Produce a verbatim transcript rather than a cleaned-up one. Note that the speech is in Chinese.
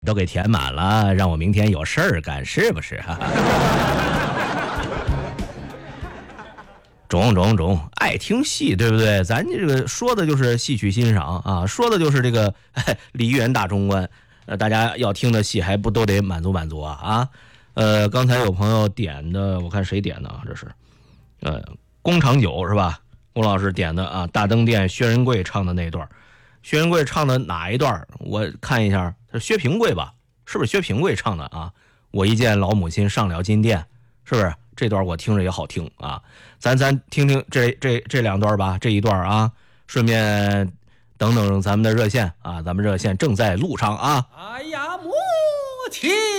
都给填满了，让我明天有事儿干，是不是哈？中中中，爱听戏，对不对？咱这个说的就是戏曲欣赏啊，说的就是这个梨园大中观。呃，大家要听的戏还不都得满足满足啊啊？呃，刚才有朋友点的，我看谁点的啊？这是，呃，宫长久是吧？龚老师点的啊，大灯殿薛仁贵唱的那段。薛仁贵唱的哪一段？我看一下，是薛平贵吧？是不是薛平贵唱的啊？我一见老母亲上了金殿，是不是？这段我听着也好听啊。咱咱听听这这这两段吧，这一段啊，顺便等等咱们的热线啊，咱们热线正在路上啊。 哎呀，母亲。